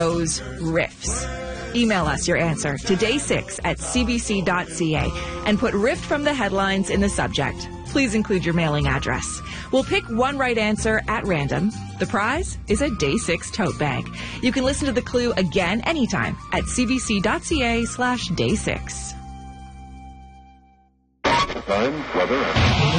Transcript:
those riffs? Email us your answer to day6@cbc.ca and put riff from the headlines in the subject. Please include your mailing address. We'll pick one right answer at random. The prize is a Day 6 tote bag. You can listen to the clue again anytime at cbc.ca/day6. Time, weather,